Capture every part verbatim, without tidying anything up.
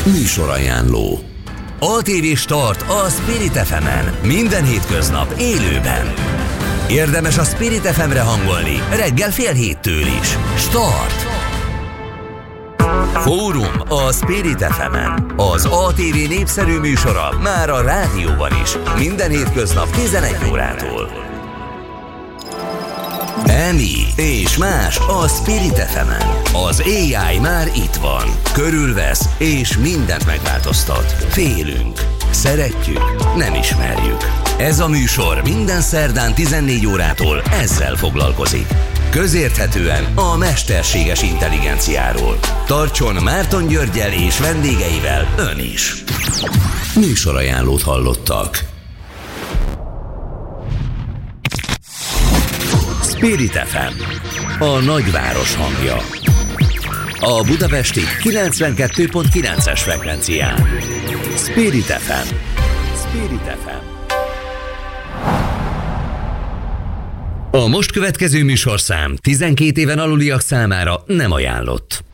Műsorajánló. á té vé Start a Spirit ef emen. Minden hétköznap élőben. Érdemes a Spirit ef emre hangolni reggel fél héttől is. Start! Fórum a Spirit ef emen. Az á té vé népszerű műsora már a rádióban is. Minden hétköznap tizenegy órától. Emi és más a Spirit ef emen. Az á i már itt van. Körülvesz és mindent megváltoztat. Félünk. Szeretjük. Nem ismerjük. Ez a műsor minden szerdán tizennégy órától ezzel foglalkozik. Közérthetően a mesterséges intelligenciáról. Tartson Márton Györggyel és vendégeivel ön is. Műsorajánlót hallottak. Spirit ef em, a nagyváros hangja. A budapesti kilencvenkettő pont kilences frekvencián. Spirit ef em. Spirit ef em. A most következő műsorszám tizenkét éven aluliak számára nem ajánlott.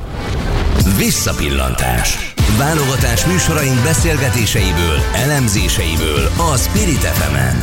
Visszapillantás. Válogatás műsoraink beszélgetéseiből, elemzéseiből a Spirit ef emen.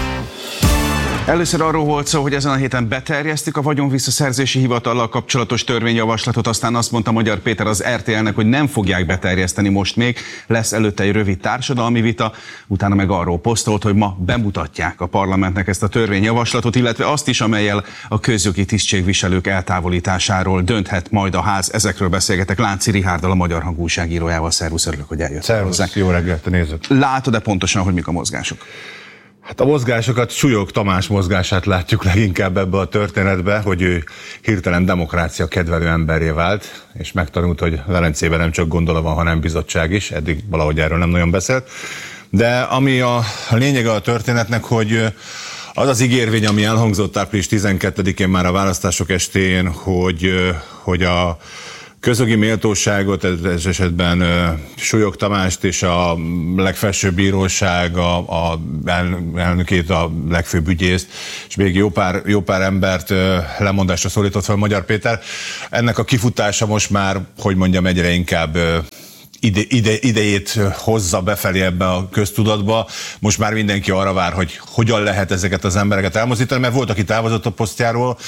Először arról volt szó, hogy ezen a héten beterjesztik a vagyonvisszaszerzési hivatallal kapcsolatos törvényjavaslatot, aztán azt mondta Magyar Péter az er té el-nek, hogy nem fogják beterjeszteni most még, lesz előtte egy rövid társadalmi vita, utána meg arról posztolt, hogy ma bemutatják a parlamentnek ezt a törvényjavaslatot, illetve azt is, amellyel a közjogi tisztségviselők eltávolításáról dönthet majd a ház. Ezekről beszélgetek Lánci Richárddal, a Magyar Hang újságírójával. Szervusz, örülök, hogy eljött. Szervusz, jó reggelt, nézzük. Látod-e pontosan, hogy mik a mozgások? Hát a mozgásokat, Súlyog Tamás mozgását látjuk leginkább ebbe a történetbe, hogy ő hirtelen demokrácia kedvelő emberré vált, és megtanult, hogy Velencében nem csak gondola van, hanem bizottság is, eddig valahogy erről nem nagyon beszélt. De ami a lényege a történetnek, hogy az az ígérvény, ami elhangzott április tizenkettedikén már a választások estén, hogy, hogy a közjogi méltóságot, ez esetben Súlyog Tamást és a legfelsőbb bíróság, a, a elnökét, a legfőbb ügyészt, és még jó pár, jó pár embert lemondásra szólított fel Magyar Péter. Ennek a kifutása most már, hogy mondjam, egyre inkább ide, ide, idejét hozza befelé ebbe a köztudatba. Most már mindenki arra vár, hogy hogyan lehet ezeket az embereket elmozdítani, mert volt, aki távozott a posztjáról,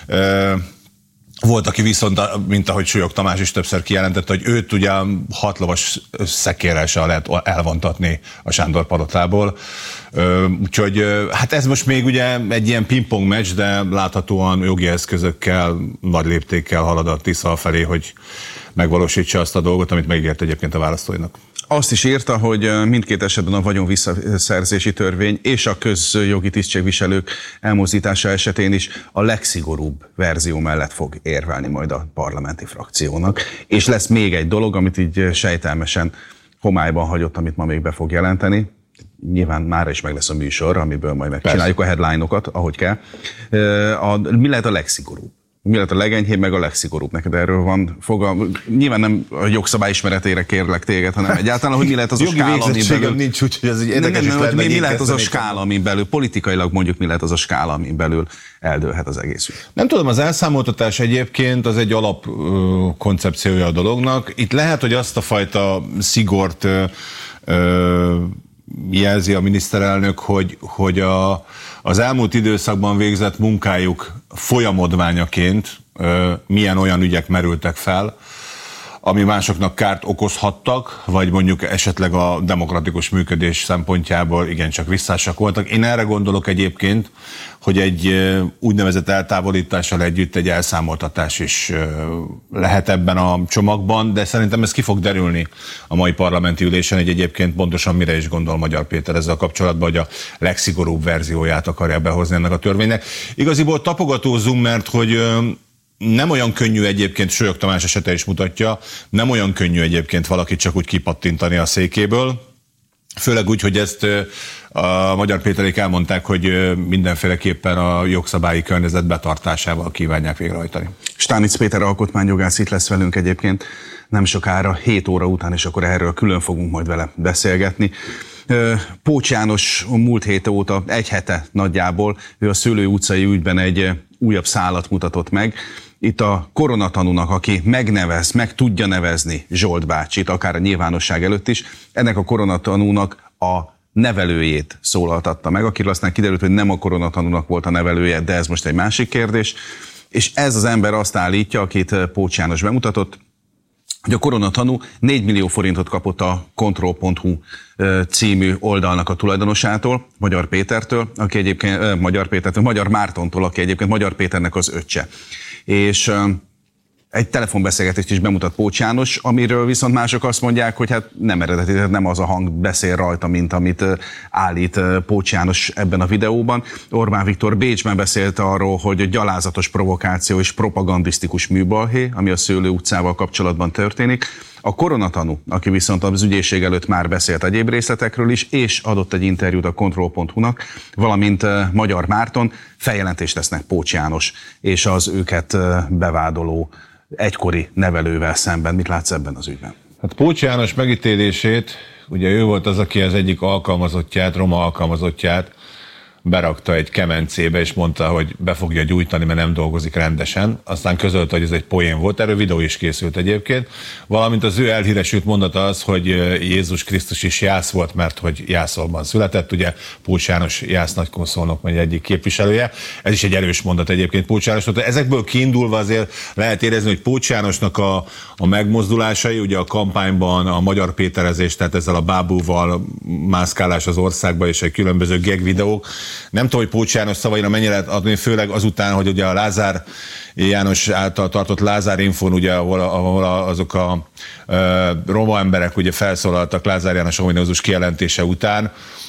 volt, aki viszont, mint ahogy Súlyog Tamás is többször kijelentette, hogy őt ugye hat lovas szekérrel se lehet elvontatni a Sándor palotából. Úgyhogy hát ez most még ugye egy ilyen pingpong meccs, de láthatóan jogi eszközökkel, nagy léptékkel halad a Tisza felé, hogy megvalósítsa azt a dolgot, amit megígért egyébként a választóinak. Azt is írta, hogy mindkét esetben a vagyonvisszaszerzési törvény és a közjogi tisztségviselők elmozdítása esetén is a legszigorúbb verzió mellett fog érvelni majd a parlamenti frakciónak. És lesz még egy dolog, amit így sejtelmesen homályban hagyott, amit ma még be fog jelenteni. Nyilván mára is meg lesz a műsor, amiből majd megcsináljuk Persze. a headline-okat, ahogy kell. A, mi lehet a legszigorúbb? Mi lett a legenyhébb, meg a legszigorúbb? Neked erről van fogalma? Nyilván nem a jogszabály ismeretére kérlek téged, hanem egyáltalán, hogy mi lehet az a skála, amin belül... nincs, úgyhogy ez egy érdekes nem, nem, is lenne, mi, mi lehet az a skála, amin belül, politikailag mondjuk mi lehet az a skála, amin belül eldőlhet az egész ügy. Nem tudom, az elszámoltatás egyébként az egy alap ö, koncepciója a dolognak. Itt lehet, hogy azt a fajta szigort ö, ö, jelzi a miniszterelnök, hogy, hogy a, az elmúlt időszakban végzett munkájuk folyamodványaként ö, milyen olyan ügyek merültek fel, ami másoknak kárt okozhattak, vagy mondjuk esetleg a demokratikus működés szempontjából igencsak visszásak voltak. Én erre gondolok egyébként, hogy egy úgynevezett eltávolítással együtt egy elszámoltatás is lehet ebben a csomagban, de szerintem ez ki fog derülni a mai parlamenti ülésen, hogy egyébként pontosan mire is gondol Magyar Péter ezzel kapcsolatban, hogy a legszigorúbb verzióját akarja behozni ennek a törvénynek. Igaziból tapogatózunk, mert hogy nem olyan könnyű egyébként, Súlyog Tamás esete is mutatja, nem olyan könnyű egyébként valakit csak úgy kipattintani a székéből, főleg úgy, hogy ezt a Magyar Péterék elmondták, hogy mindenféleképpen a jogszabályi környezet betartásával kívánják végrehajtani. Stánic Péter alkotmányjogász itt lesz velünk egyébként nem sokára, hét óra után, és akkor erről külön fogunk majd vele beszélgetni. Pócs János múlt hét óta, egy hete nagyjából, ő a Szőlő utcai ügyben egy újabb szálat mutatott meg, itt a koronatanúnak, aki megnevez, meg tudja nevezni Zsolt bácsit, akár a nyilvánosság előtt is, ennek a koronatanúnak a nevelőjét szólaltatta meg, akiről aztán kiderült, hogy nem a koronatanúnak volt a nevelője, de ez most egy másik kérdés. És ez az ember azt állítja, akit Pócs János bemutatott, hogy a koronatanú négy millió forintot kapott a kontroll pont hu című oldalnak a tulajdonosától, Magyar Pétertől, aki egyébként, Magyar Pétertől, Magyar Mártontól, aki egyébként Magyar Péternek az öccse. És egy telefonbeszélgetést is bemutat Pócs János, amiről viszont mások azt mondják, hogy hát nem eredeti, nem az a hang beszél rajta, mint amit állít Pócs János ebben a videóban. Orbán Viktor Bécsben beszélt arról, hogy gyalázatos provokáció és propagandisztikus műbalhé, ami a Szőlő utcával kapcsolatban történik. A koronatanú, aki viszont az ügyészség előtt már beszélt egyéb részletekről is, és adott egy interjút a kontroll pont hu-nak, valamint Magyar Márton, feljelentést tesznek Pócs János és az őket bevádoló egykori nevelővel szemben. Mit látsz ebben az ügyben? Hát Pócs János megítélését, ugye ő volt az, aki az egyik alkalmazottját, roma alkalmazottját berakta egy kemencébe, és mondta, hogy be fogja gyújtani, mert nem dolgozik rendesen. Aztán közölte, hogy ez egy poén volt, erről videó is készült egyébként. Valamint az ő elhíresült mondata az, hogy Jézus Krisztus is jász volt, mert hogy Jászolban született. Ugye Pócs János Jász nagykonszolnok vagy egyik képviselője. Ez is egy erős mondat egyébként Pócs Jánosnak. Ezekből kiindulva azért lehet érezni, hogy Pócs Jánosnak a, a megmozdulásai, ugye a kampányban a Magyar Péterezés, tehát ezzel a bábúval mászkálás az országba és egy különböző gag videók. Nem tudom, hogy Pócs János szavaira mennyire lehet adni, főleg azután, hogy ugye a Lázár János által tartott Lázár Infón, ugye, ahol, ahol azok a e, roma emberek ugye felszólaltak Lázár János ominózus kijelentése után,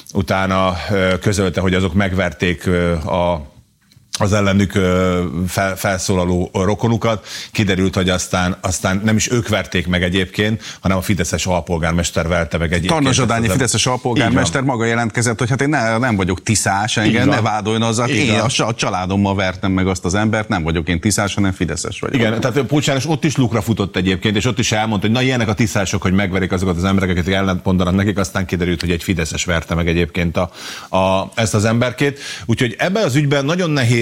utána e, közölte, hogy azok megverték e, a az ellenük fel, felszólaló rokonukat. Kiderült, hogy aztán, aztán nem is ők verték meg egyébként, hanem a fideszes alpolgármester verte meg egyébként. Tarna Zsadányi fideszes alpolgármester maga jelentkezett, hogy hát én ne, nem vagyok tiszás, engem ne vádoljon azzal, én a, a családommal vertem meg azt az embert, nem vagyok én tiszás, hanem fideszes vagyok. Igen, tehát Pócs János ott is lukra futott egyébként, és ott is elmondta, hogy na ilyenek a tiszások, hogy megverik azokat az embereket, akik ellent mondanak nekik, aztán kiderült, hogy egy fideszes verte meg egyébként a, a, ezt az emberkét. Úgyhogy ebben az ügyben nagyon nehéz.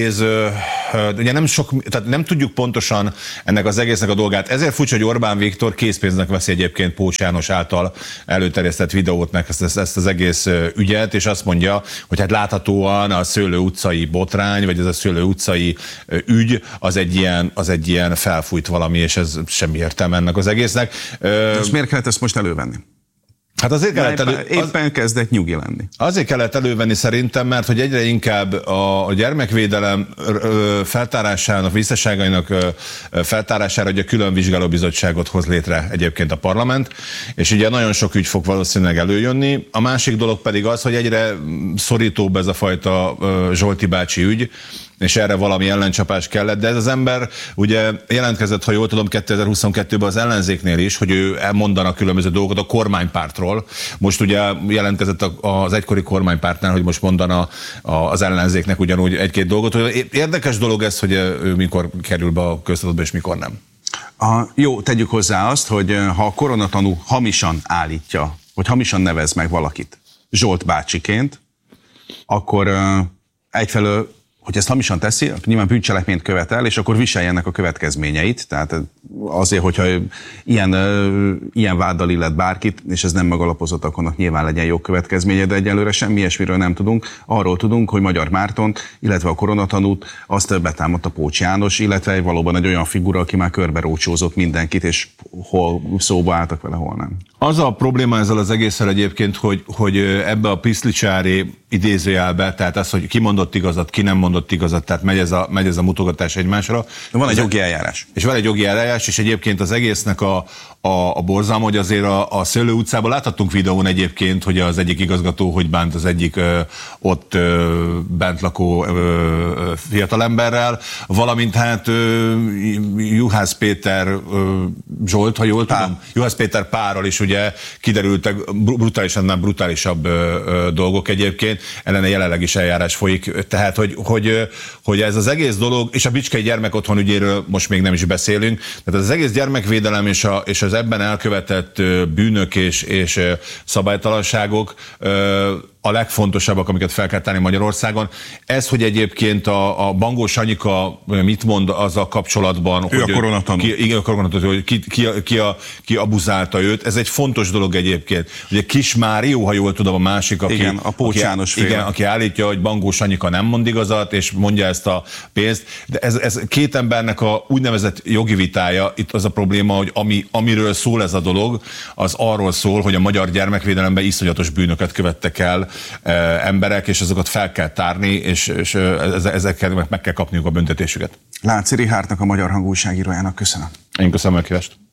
Ugye nem sok, tehát nem tudjuk pontosan ennek az egésznek a dolgát. Ezért furcsa, hogy Orbán Viktor készpénznek veszi egyébként Pócs János által előterjesztett videót, meg ezt, ezt az egész ügyet, és azt mondja, hogy hát láthatóan a Szőlő utcai botrány, vagy ez a Szőlő utcai ügy, az egy ilyen, az egy ilyen felfújt valami, és ez semmi értelme ennek az egésznek. És miért kellett ezt most elővenni? Hát azért kellett elő, éppen, éppen az, kezdett nyugi lenni. Azért kellett elővenni szerintem, mert hogy egyre inkább a, a gyermekvédelem feltárásának, visszaságainak feltárására ugye külön vizsgálóbizottságot hoz létre egyébként a parlament, és ugye nagyon sok ügy fog valószínűleg előjönni. A másik dolog pedig az, hogy egyre szorítóbb ez a fajta Zsolti bácsi ügy, és erre valami ellencsapás kellett, de ez az ember ugye jelentkezett, ha jól tudom, kétezer-huszonkettőben az ellenzéknél is, hogy ő elmondana különböző dolgokat a kormánypártról. Most ugye jelentkezett az egykori kormánypártnál, hogy most mondana az ellenzéknek ugyanúgy egy-két dolgot. Érdekes dolog ez, hogy ő mikor kerül be a köztudatba, és mikor nem. A, jó, tegyük hozzá azt, hogy ha a koronatanú hamisan állítja, vagy hamisan nevez meg valakit Zsolt bácsiként, akkor egyfelől, hogy ezt hamisan teszi, nyilván bűncselekményt követel, és akkor viselje ennek a következményeit. Tehát azért, hogyha ilyen, ilyen váddal illet bárkit, és ez nem megalapozott, akkor nyilván legyen jogkövetkezménye, de egyelőre semmi ilyesmiről nem tudunk. Arról tudunk, hogy Magyar Márton, illetve a koronatanút azt betámadta Pócs János, illetve valóban egy olyan figura, aki már körbe rócsózott mindenkit, és hol szóba álltak vele, hol nem. Az a probléma ezzel az egésszel egyébként, hogy, hogy ebbe a piszlicsári idézőjelbe, tehát az, hogy ki mondott igazat, ki nem mondott igazat, tehát megy ez a, megy ez a mutogatás egymásra. Van egy jogi eljárás. És van egy jogi eljárás, és egyébként az egésznek a, a, a borzalma, hogy azért a, a Szőlő utcában láthattunk videón egyébként, hogy az egyik igazgató hogy bánt az egyik ö, ott ö, bent lakó ö, fiatalemberrel, valamint hát ö, Juhász Péter ö, Zsolt, ha jól Pál. tudom, Juhász Péter párral is ugye kiderültek brutálisan, nem brutálisabb ö, ö, dolgok egyébként, ellene jelenleg is eljárás folyik, tehát hogy, hogy, hogy ez az egész dolog, és a Bicskei gyermekotthon ügyéről most még nem is beszélünk, tehát az egész gyermekvédelem és, a, és az ebben elkövetett bűnök és, és szabálytalanságok a legfontosabbak, amiket fel kell tenni Magyarországon. Ez, hogy egyébként a, a Bangó Sanyika mit mond azzal kapcsolatban, ő hogy a koronatanú. Ki, igen, a koronatanú, hogy ki, ki, ki, a, ki abuzálta őt. Ez egy fontos dolog egyébként. Ugye Kis Márió, ha jól tudom, a másik, aki, igen, a Pócs János aki, igen, aki állítja, hogy Bangó Sanyika nem mond igazat, és mondja ezt a pénzt. De ez, ez két embernek a úgynevezett jogi vitája. Itt az a probléma, hogy ami, amiről szól ez a dolog, az arról szól, hogy a magyar gyermekvédelemben iszonyatos bűnöket követtek el e, emberek, és azokat fel kell tárni, és, és ezekkel meg kell kapniuk a büntetésüket. Láci Rihárdnak, a Magyar Hang újságírójának köszönöm. Én köszönöm a kívást.